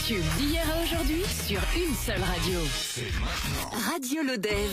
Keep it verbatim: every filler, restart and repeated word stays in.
tubes d'hier à aujourd'hui sur une seule radio. C'est maintenant. Radio Lodève.